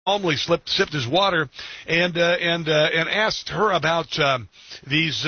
calmly sipped his water and asked her about these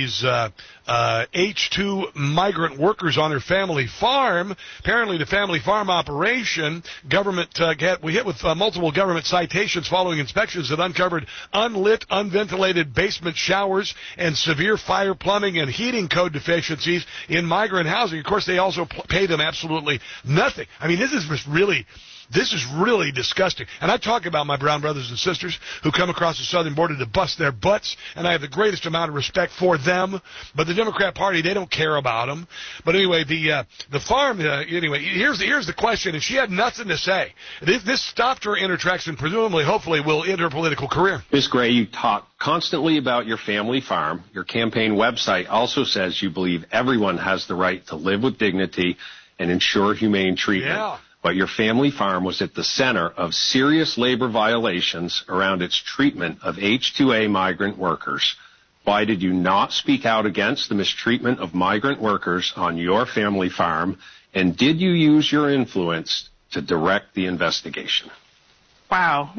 H-2 migrant workers on her family farm. Apparently, the family farm operation, we hit with multiple government citations following inspections that uncovered unlit, unventilated basement showers and severe fire, plumbing, and heating code deficiencies in migrant housing. Of course, they also pay them absolutely nothing. I mean, this is really disgusting. And I talk about my brown brothers and sisters who come across the southern border to bust their butts, and I have the greatest amount of respect for them. But the Democrat Party, they don't care about them. But anyway, the farm, anyway, here's the question, and she had nothing to say. This stopped her in her tracks and presumably, hopefully, will end her political career. Ms. Gray, you talk constantly about your family farm. Your campaign website also says you believe everyone has the right to live with dignity and ensure humane treatment. Yeah. But your family farm was at the center of serious labor violations around its treatment of H-2A migrant workers. Why did you not speak out against the mistreatment of migrant workers on your family farm? And did you use your influence to direct the investigation? Wow.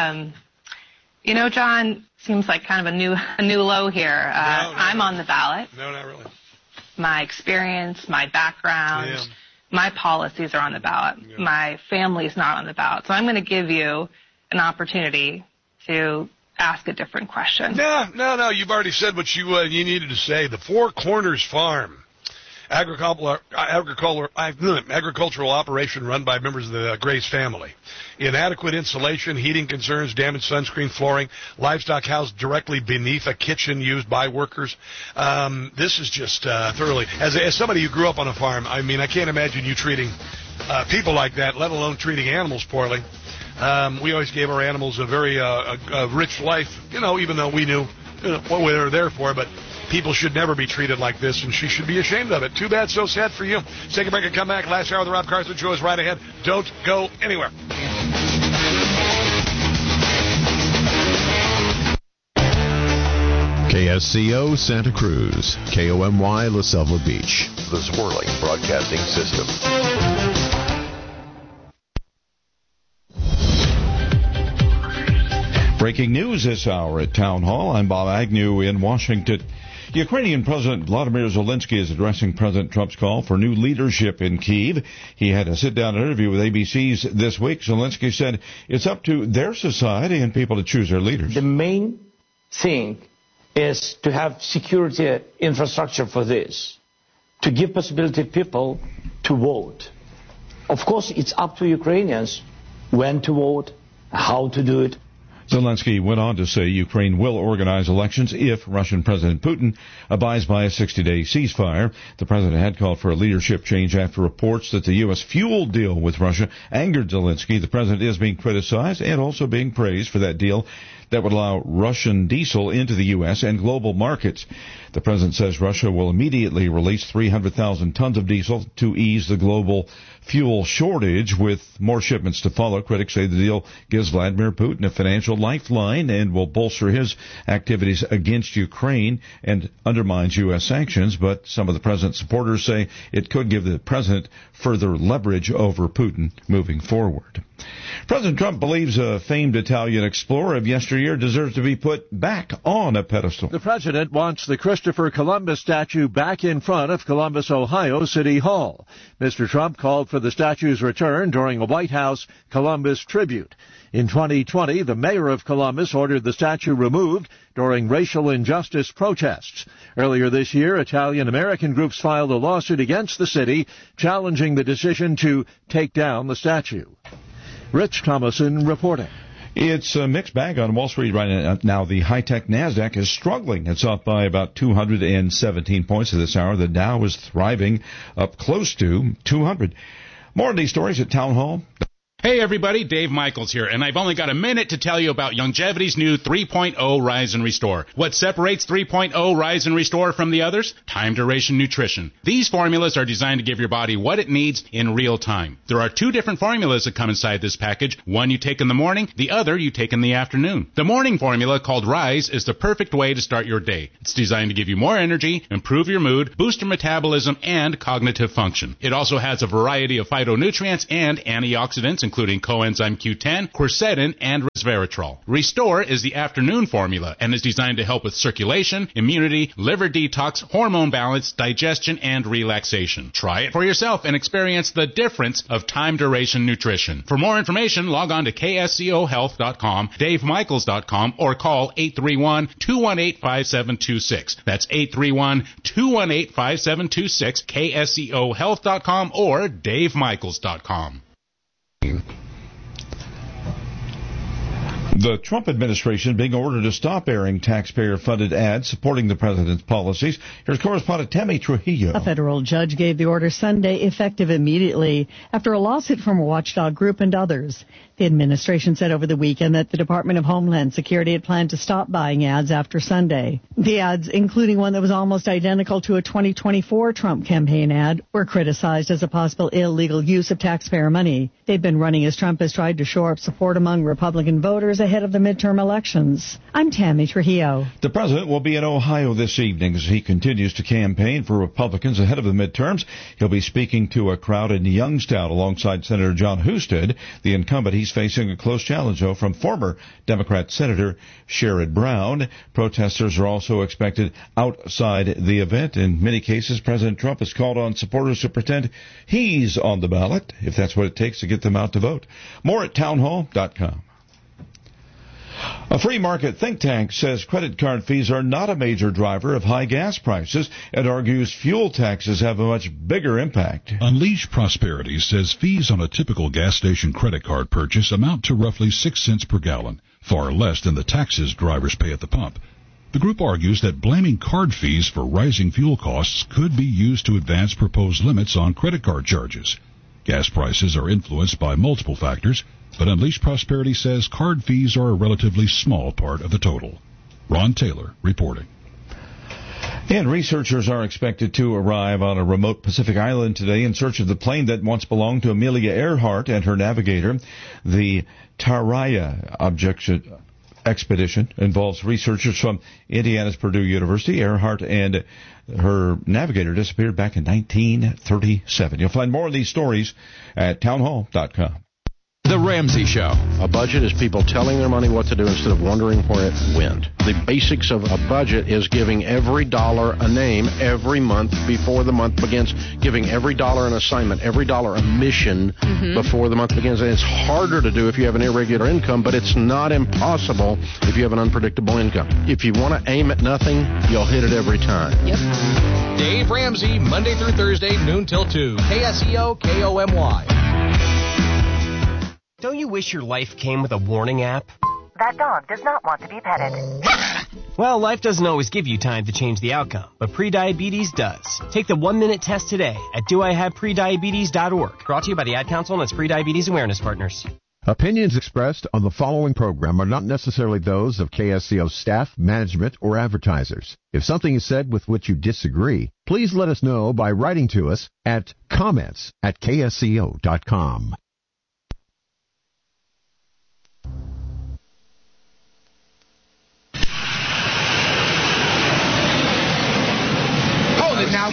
John, seems like kind of a new low here. I'm on the ballot. No, not really. My experience, my background. Yeah. My policies are on the ballot. Yeah. My family's not on the ballot. So I'm going to give you an opportunity to ask a different question. No. You've already said what you needed to say. The Four Corners Farm, agricultural operation run by members of the Grace family. Inadequate insulation, heating concerns, damaged sunscreen, flooring, livestock housed directly beneath a kitchen used by workers. This is just thoroughly, as somebody who grew up on a farm, I mean, I can't imagine you treating people like that, let alone treating animals poorly. We always gave our animals a very a rich life, even though we knew what we were there for, but people should never be treated like this, and she should be ashamed of it. Too bad, so sad for you. Let's take a break and come back. Last hour of the Rob Carson Show is right ahead. Don't go anywhere. KSCO Santa Cruz, KOMY La Selva Beach, the Swirling Broadcasting System. Breaking news this hour at Town Hall. I'm Bob Agnew in Washington. Ukrainian President Vladimir Zelensky is addressing President Trump's call for new leadership in Kyiv. He had a sit-down interview with ABC's this week. Zelensky said it's up to their society and people to choose their leaders. The main thing is to have security infrastructure for this, to give possibility people to vote. Of course, it's up to Ukrainians when to vote, how to do it. Zelensky went on to say Ukraine will organize elections if Russian President Putin abides by a 60-day ceasefire. The president had called for a leadership change after reports that the U.S. fuel deal with Russia angered Zelensky. The president is being criticized and also being praised for that deal that would allow Russian diesel into the U.S. and global markets. The president says Russia will immediately release 300,000 tons of diesel to ease the global fuel shortage, with more shipments to follow. Critics say the deal gives Vladimir Putin a financial lifeline and will bolster his activities against Ukraine and undermines U.S. sanctions. But some of the president's supporters say it could give the president further leverage over Putin moving forward. President Trump believes a famed Italian explorer of yesteryear deserves to be put back on a pedestal. The president wants the Christopher Columbus statue back in front of Columbus, Ohio City Hall. Mr. Trump called for the statue's return during a White House Columbus tribute. In 2020, the mayor of Columbus ordered the statue removed during racial injustice protests. Earlier this year, Italian-American groups filed a lawsuit against the city, challenging the decision to take down the statue. Rich Thomason reporting. It's a mixed bag on Wall Street right now. The high-tech NASDAQ is struggling. It's up by about 217 points at this hour. The Dow is thriving, up close to 200. More of these stories at Town Hall. Hey everybody, Dave Michaels here, and I've only got a minute to tell you about Longevity's new 3.0 Rise and Restore. What separates 3.0 Rise and Restore from the others? Time duration nutrition. These formulas are designed to give your body what it needs in real time. There are two different formulas that come inside this package. One you take in the morning, the other you take in the afternoon. The morning formula, called Rise, is the perfect way to start your day. It's designed to give you more energy, improve your mood, boost your metabolism, and cognitive function. It also has a variety of phytonutrients and antioxidants, including coenzyme Q10, quercetin, and resveratrol. Restore is the afternoon formula and is designed to help with circulation, immunity, liver detox, hormone balance, digestion, and relaxation. Try it for yourself and experience the difference of time-duration nutrition. For more information, log on to kscohealth.com, davemichaels.com, or call 831-218-5726. That's 831-218-5726, kscohealth.com, or davemichaels.com. The Trump administration being ordered to stop airing taxpayer-funded ads supporting the president's policies. Here's correspondent Tammy Trujillo. A federal judge gave the order Sunday, effective immediately, after a lawsuit from a watchdog group and others. The administration said over the weekend that the Department of Homeland Security had planned to stop buying ads after Sunday. The ads, including one that was almost identical to a 2024 Trump campaign ad, were criticized as a possible illegal use of taxpayer money. They've been running as Trump has tried to shore up support among Republican voters ahead of the midterm elections. I'm Tammy Trujillo. The president will be in Ohio this evening as he continues to campaign for Republicans ahead of the midterms. He'll be speaking to a crowd in Youngstown alongside Senator John Husted, the incumbent. He's facing a close challenge, though, from former Democrat Senator Sherrod Brown. Protesters are also expected outside the event. In many cases, President Trump has called on supporters to pretend he's on the ballot, if that's what it takes to get them out to vote. More at townhall.com. A free market think tank says credit card fees are not a major driver of high gas prices and argues fuel taxes have a much bigger impact. Unleash Prosperity says fees on a typical gas station credit card purchase amount to roughly 6 cents per gallon, far less than the taxes drivers pay at the pump. The group argues that blaming card fees for rising fuel costs could be used to advance proposed limits on credit card charges. Gas prices are influenced by multiple factors, but Unleash Prosperity says card fees are a relatively small part of the total. Ron Taylor reporting. And researchers are expected to arrive on a remote Pacific island today in search of the plane that once belonged to Amelia Earhart and her navigator. The Taraya expedition involves researchers from Indiana's Purdue University. Earhart and her navigator disappeared back in 1937. You'll find more of these stories at townhall.com. The Ramsey Show. A budget is people telling their money what to do instead of wondering where it went. The basics of a budget is giving every dollar a name every month before the month begins, giving every dollar an assignment, every dollar a mission before the month begins. And it's harder to do if you have an irregular income, but it's not impossible if you have an unpredictable income. If you want to aim at nothing, you'll hit it every time. Yep. Dave Ramsey, Monday through Thursday, noon till 2. KSEO, KOMY. Don't you wish your life came with a warning app? That dog does not want to be petted. Well, life doesn't always give you time to change the outcome, but prediabetes does. Take the 1-minute test today at doihaveprediabetes.org. Brought to you by the Ad Council and its Prediabetes Awareness Partners. Opinions expressed on the following program are not necessarily those of KSCO staff, management, or advertisers. If something is said with which you disagree, please let us know by writing to us at comments@ksco.com. Now,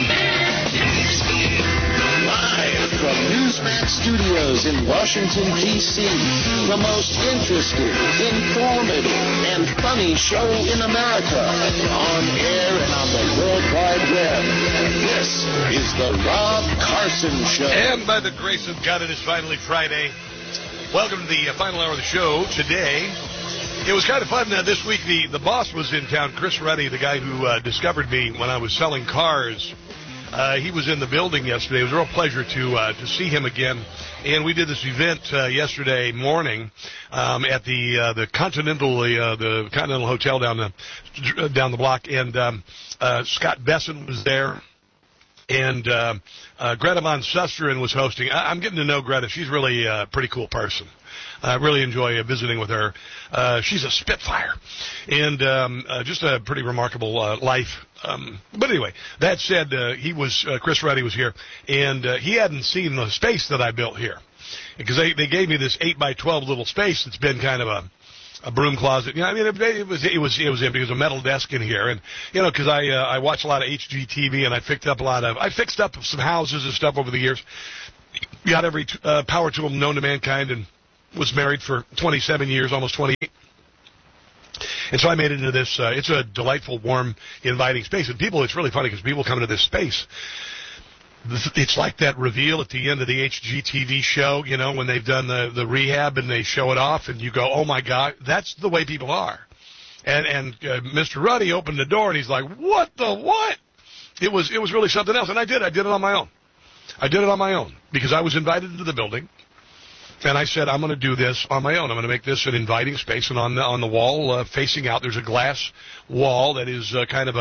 live from Newsmax Studios in Washington, D.C., the most interesting, informative, and funny show in America, on air and on the World Wide Web. This is the Rob Carson Show. And by the grace of God, it is finally Friday. Welcome to the final hour of the show today. It was kind of fun this week. The boss was in town, Chris Ruddy, the guy who discovered me when I was selling cars. He was in the building yesterday. It was a real pleasure to see him again. And we did this event yesterday morning at the Continental Hotel down the block. And Scott Besson was there. And Greta Von Susteren was hosting. I'm getting to know Greta. She's really a pretty cool person. I really enjoy visiting with her. She's a spitfire, and just a pretty remarkable life. But anyway, that said, Chris Ruddy was here, and he hadn't seen the space that I built here, because they gave me this 8x12 little space that's been kind of a broom closet. You know, I mean, it was empty. There's a metal desk in here, and you know, because I watch a lot of HGTV, and I fixed up some houses and stuff over the years. got every power tool known to mankind, and was married for 27 years, almost 28. And so I made it into this, it's a delightful, warm, inviting space. And people, it's really funny because people come into this space. It's like that reveal at the end of the HGTV show, you know, when they've done the rehab and they show it off and you go, oh my God, that's the way people are. And Mr. Ruddy opened the door and he's like, what the what? It was really something else. And I did it on my own. I did it on my own because I was invited into the building. And I said, I'm going to do this on my own. I'm going to make this an inviting space. And on the wall, facing out, there's a glass wall that is kind of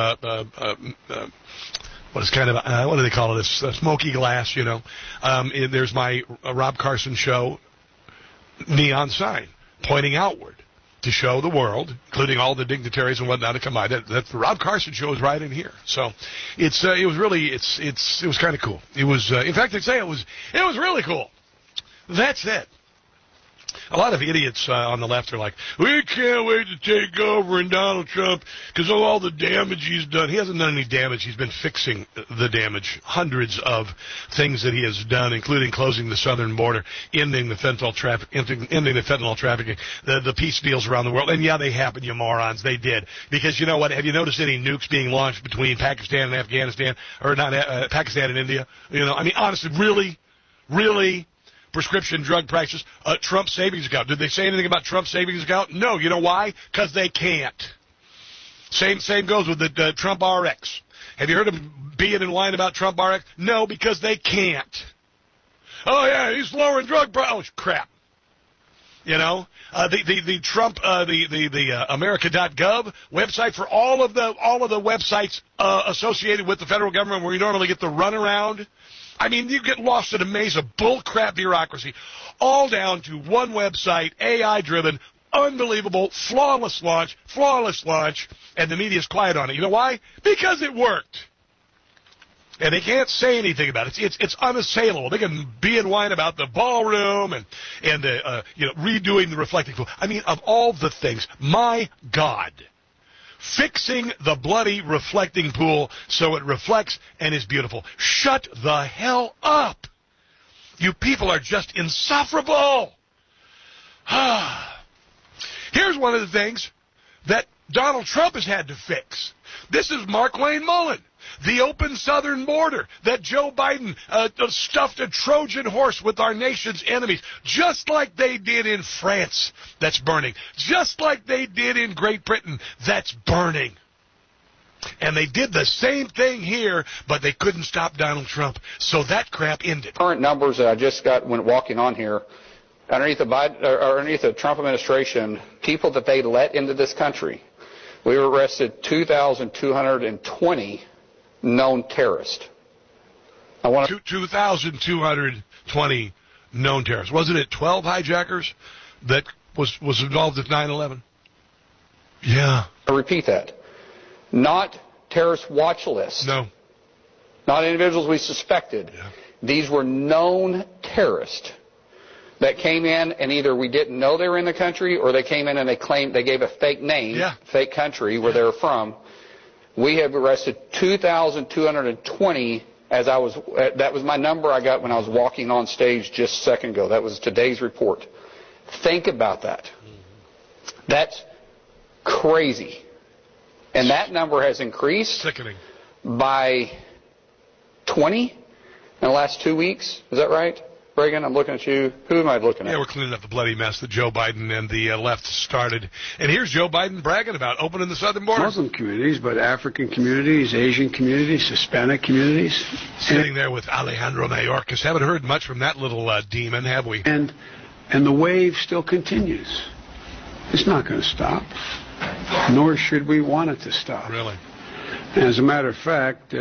what do they call it? A smoky glass, you know. There's my Rob Carson show neon sign pointing outward to show the world, including all the dignitaries and whatnot to come by. That the Rob Carson show is right in here. So it was kind of cool. It was, in fact, I'd say it was really cool. That's it. A lot of idiots on the left are like, we can't wait to take over in Donald Trump because of all the damage he's done. He hasn't done any damage. He's been fixing the damage. Hundreds of things that he has done, including closing the southern border, ending the fentanyl trafficking, the peace deals around the world. And yeah, they happened, you morons. They did. Because you know what? Have you noticed any nukes being launched between Pakistan and Afghanistan, or not Pakistan and India? You know, I mean, honestly, really? Prescription drug prices, Trump savings account. Did they say anything about Trump savings account? No. You know why? Because they can't. Same goes with the Trump RX. Have you heard them being in line about Trump RX? No, because they can't. Oh yeah, he's lowering drug prices. Oh crap. You know, the Trump the America.gov website for all of the websites associated with the federal government where you normally get the runaround. I mean, you get lost in a maze of bullcrap bureaucracy, all down to one website, AI-driven, unbelievable, flawless launch, and the media's quiet on it. You know why? Because it worked. And they can't say anything about it. It's unassailable. They can be and whine about the ballroom and redoing the reflecting pool. I mean, of all the things, my God. Fixing the bloody reflecting pool so it reflects and is beautiful. Shut the hell up. You people are just insufferable. Here's one of the things that Donald Trump has had to fix. This is Mark Wayne Mullen. The open southern border that Joe Biden stuffed a Trojan horse with our nation's enemies, just like they did in France, that's burning. Just like they did in Great Britain, that's burning. And they did the same thing here, but they couldn't stop Donald Trump. So that crap ended. Current numbers that I just got when walking on here, underneath the Trump administration, people that they let into this country, we arrested 2,220 known terrorists. 2,220 known terrorists. Wasn't it 12 hijackers that was involved with 9/11? Yeah. I repeat that. Not terrorist watch lists. No. Not individuals we suspected. Yeah. These were known terrorists that came in and either we didn't know they were in the country or they came in and they gave a fake name, fake country where they were from. We have arrested 2,220 that was my number I got when I was walking on stage just a second ago. That was today's report. Think about that. That's crazy. And that number has increased by 20 in the last 2 weeks. Is that right? Reagan, I'm looking at you. Who am I looking at? Yeah, we're cleaning up the bloody mess that Joe Biden and the left started. And here's Joe Biden bragging about opening the southern border. Muslim communities, but African communities, Asian communities, Hispanic communities. Sitting there with Alejandro Mayorkas. Haven't heard much from that little demon, have we? And the wave still continues. It's not going to stop, nor should we want it to stop. Really? As a matter of fact,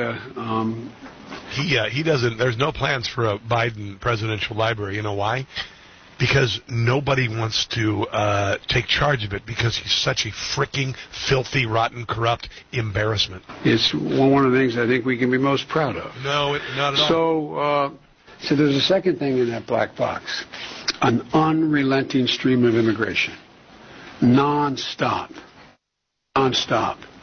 He doesn't. There's no plans for a Biden presidential library. You know why? Because nobody wants to take charge of it because he's such a freaking filthy, rotten, corrupt embarrassment. It's one of the things I think we can be most proud of. No, not at all. So there's a second thing in that black box: an unrelenting stream of immigration, non-stop.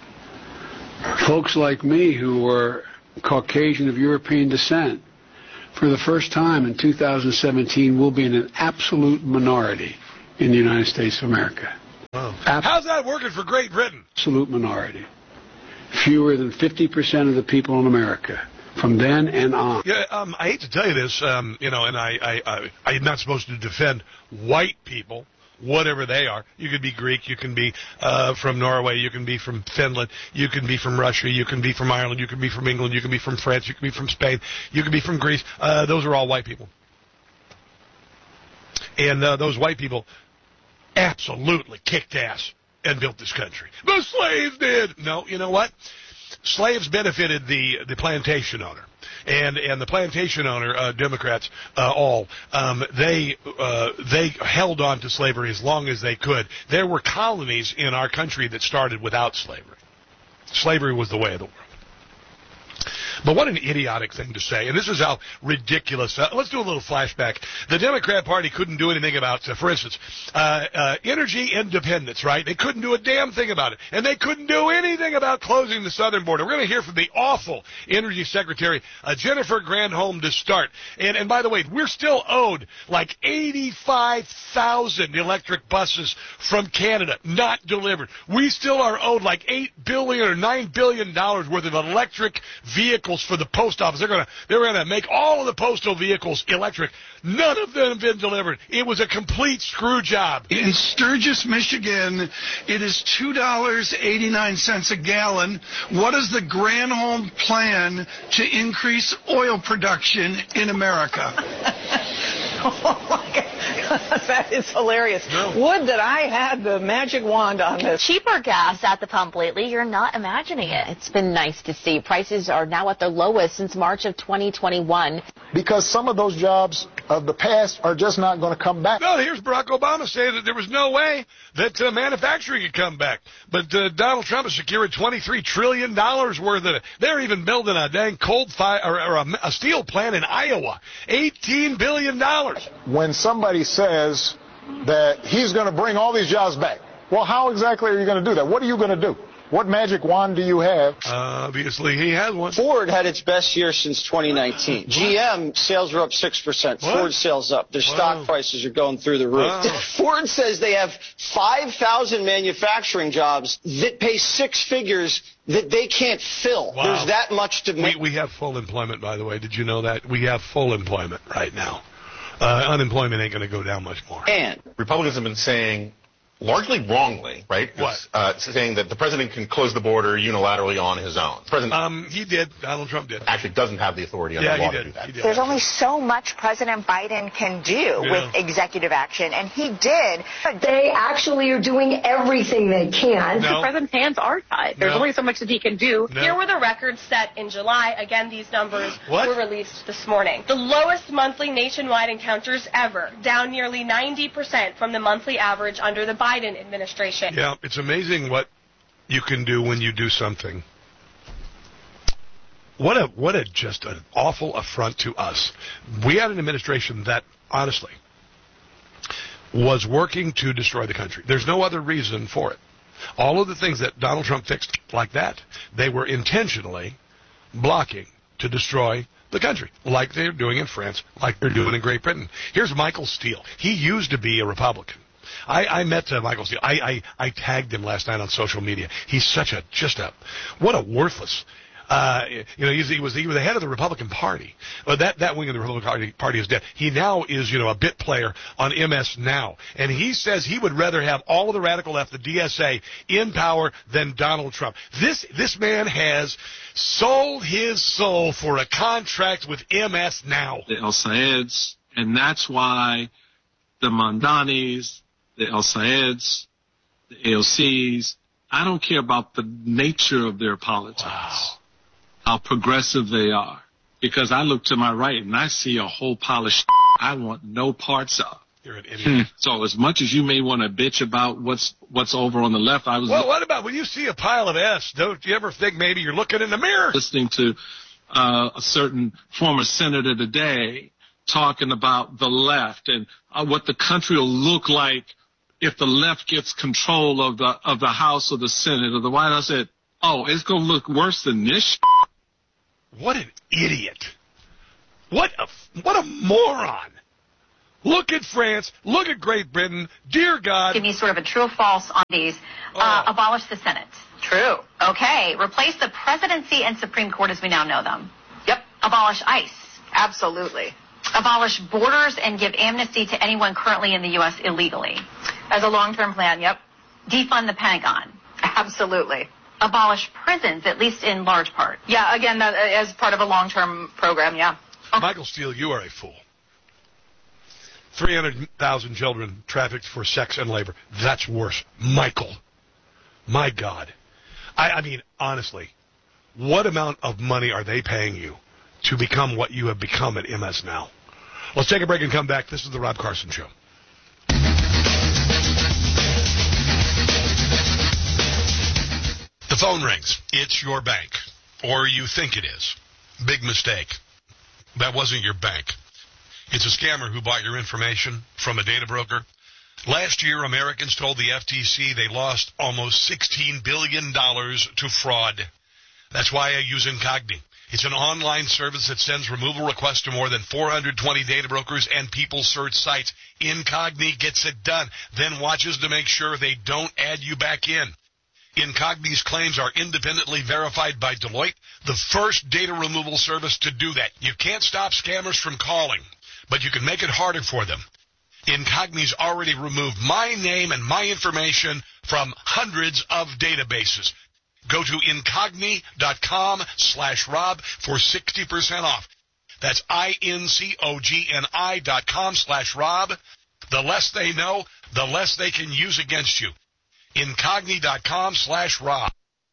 Folks like me who were Caucasian of European descent, for the first time in 2017, we'll be in an absolute minority in the United States of America. Wow. How's that working for Great Britain? Absolute minority. Fewer than 50% of the people in America from then and on. Yeah, I hate to tell you this, and I'm not supposed to defend white people, whatever they are. You could be Greek, you can be from Norway, you can be from Finland, you can be from Russia, you can be from Ireland, you can be from England, you can be from France, you can be from Spain, you can be from Greece. Those are all white people. And those white people absolutely kicked ass and built this country. The slaves did. No, you know what? Slaves benefited the plantation owner. And the plantation owner, Democrats, they held on to slavery as long as they could. There were colonies in our country that started without slavery. Slavery was the way of the world. But what an idiotic thing to say. And this is how ridiculous. Let's do a little flashback. The Democrat Party couldn't do anything about, for instance, energy independence, right? They couldn't do a damn thing about it. And they couldn't do anything about closing the southern border. We're going to hear from the awful Energy Secretary, Jennifer Granholm, to start. And by the way, we're still owed like 85,000 electric buses from Canada, not delivered. We still are owed like $8 billion or $9 billion worth of electric vehicles for the post office. They're gonna make all of the postal vehicles electric. None of them have been delivered. It was a complete screw job. In Sturgis, Michigan, it is $2.89 a gallon. What is the Granholm plan to increase oil production in America? Oh my God. That is hilarious. No. Would that I had the magic wand on this. Cheaper gas at the pump lately. You're not imagining it. It's been nice to see. Prices are now at their lowest since March of 2021. Because some of those jobs of the past are just not going to come back. No, here's Barack Obama saying that there was no way that manufacturing could come back. But Donald Trump has secured $23 trillion worth of it. They're even building a dang a steel plant in Iowa. $18 billion. When somebody says that he's going to bring all these jobs back, well, how exactly are you going to do that? What are you going to do? What magic wand do you have? Obviously, he has one. Ford had its best year since 2019. GM sales are up 6%. Ford sales up. Their stock prices are going through the roof. Ford says they have 5,000 manufacturing jobs that pay six figures that they can't fill. Wow. There's that much to make. We have full employment, by the way. Did you know that? We have full employment right now. Unemployment ain't going to go down much more. And Republicans have been saying, largely wrongly, right? Saying that the president can close the border unilaterally on his own. The president, he did. Donald Trump did. Actually doesn't have the authority under law to do that. There's only so much President Biden can do with executive action, and he did. They actually are doing everything they can. The president's hands are tied. There's only so much that he can do. Here were the records set in July. Again, these numbers were released this morning. The lowest monthly nationwide encounters ever, down nearly 90% from the monthly average under the Biden administration. Yeah, it's amazing what you can do when you do something. What a just an awful affront to us. We had an administration that, honestly, was working to destroy the country. There's no other reason for it. All of the things that Donald Trump fixed like that, they were intentionally blocking to destroy the country, like they're doing in France, like they're doing in Great Britain. Here's Michael Steele. He used to be a Republican. I met Michael Steele. I tagged him last night on social media. He's what a worthless. He was the head of the Republican Party. That wing of the Republican Party is dead. He now is, a bit player on MS Now. And he says he would rather have all of the radical left, the DSA, in power than Donald Trump. This man has sold his soul for a contract with MS Now. The El Sayeds, and that's why the Mandanis, the El Sayeds, the AOCs, I don't care about the nature of their politics, how progressive they are, because I look to my right and I see a whole pile of shit I want no parts of. You're an idiot. So as much as you may want to bitch about what's over on the left, what about when you see a pile of S? Don't you ever think maybe you're looking in the mirror? Listening to a certain former senator today talking about the left and what the country will look like if the left gets control of the House or the Senate or the White House. I said, it's going to look worse than this. What an idiot. What a moron. Look at France. Look at Great Britain. Dear God. Give me sort of a true or false on these. Abolish the Senate. True. Okay. Replace the presidency and Supreme Court as we now know them. Yep. Abolish ICE. Absolutely. Abolish borders and give amnesty to anyone currently in the U.S. illegally. As a long-term plan, yep. Defund the Pentagon. Absolutely. Abolish prisons, at least in large part. Yeah, again, that, as part of a long-term program, yeah. Michael Steele, you are a fool. 300,000 children trafficked for sex and labor. That's worse. Michael. My God. I mean, honestly, what amount of money are they paying you to become what you have become at MS Now? Let's take a break and come back. This is the Rob Carson Show. The phone rings. It's your bank. Or you think it is. Big mistake. That wasn't your bank. It's a scammer who bought your information from a data broker. Last year, Americans told the FTC they lost almost $16 billion to fraud. That's why I use Incogni. It's an online service that sends removal requests to more than 420 data brokers and people search sites. Incogni gets it done, then watches to make sure they don't add you back in. Incogni's claims are independently verified by Deloitte, the first data removal service to do that. You can't stop scammers from calling, but you can make it harder for them. Incogni's already removed my name and my information from hundreds of databases. Go to incogni.com/Rob for 60% off. That's INCOGNI.com/Rob. The less they know, the less they can use against you. Incogni.com/Rob.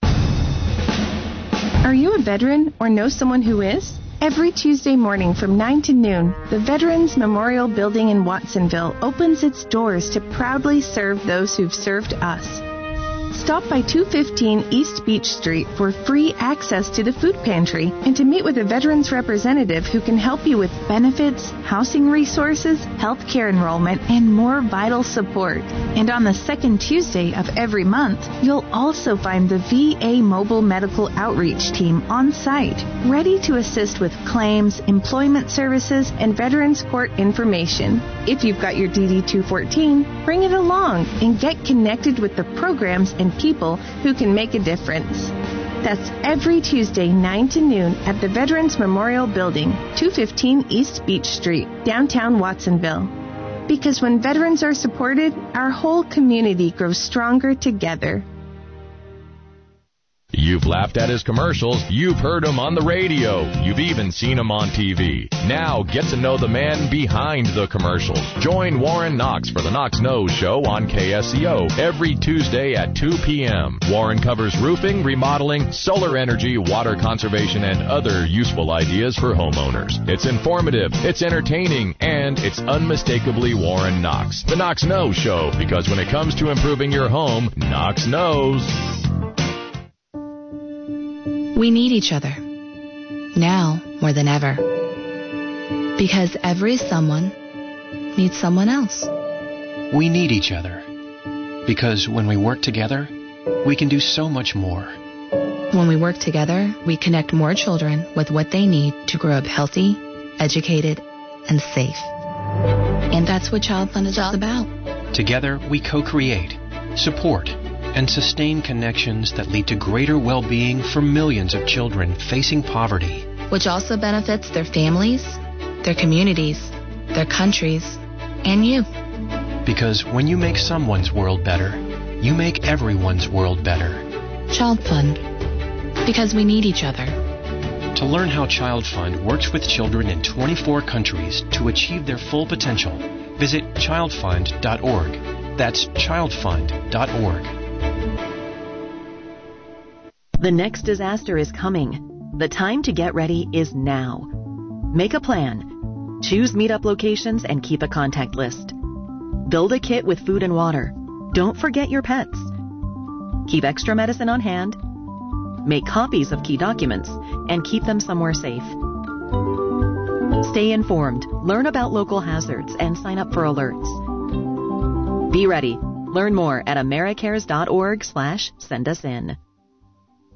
Are you a veteran or know someone who is? Every Tuesday morning from 9 to noon, the Veterans Memorial Building in Watsonville opens its doors to proudly serve those who've served us. Stop by 215 East Beach Street for free access to the food pantry and to meet with a veterans representative who can help you with benefits, housing resources, health care enrollment, and more vital support. And on the second Tuesday of every month, you'll also find the VA Mobile Medical Outreach Team on site, ready to assist with claims, employment services, and Veterans Court information. If you've got your DD-214, bring it along and get connected with the programs and people who can make a difference. That's every Tuesday, 9 to noon at the Veterans Memorial Building, 215 East Beach Street, downtown Watsonville. Because when veterans are supported, our whole community grows stronger together. You've laughed at his commercials. You've heard him on the radio. You've even seen him on TV. Now get to know the man behind the commercials. Join Warren Knox for the Knox Knows Show on KSCO every Tuesday at 2 p.m. Warren covers roofing, remodeling, solar energy, water conservation, and other useful ideas for homeowners. It's informative, it's entertaining, and it's unmistakably Warren Knox. The Knox Knows Show, because when it comes to improving your home, Knox knows. We need each other, now more than ever, because every someone needs someone else. We need each other, because when we work together, we can do so much more. When we work together, we connect more children with what they need to grow up healthy, educated, and safe. And that's what Child Fund is all about. Together, we co-create, support, and sustain connections that lead to greater well-being for millions of children facing poverty. Which also benefits their families, their communities, their countries, and you. Because when you make someone's world better, you make everyone's world better. Child Fund. Because we need each other. To learn how Child Fund works with children in 24 countries to achieve their full potential, visit childfund.org. That's childfund.org. The next disaster is coming. The time to get ready is now. Make a plan. Choose meetup locations and keep a contact list. Build a kit with food and water. Don't forget your pets. Keep extra medicine on hand. Make copies of key documents and keep them somewhere safe. Stay informed, learn about local hazards, and sign up for alerts. Be ready. Learn more at americares.org/send-us-in.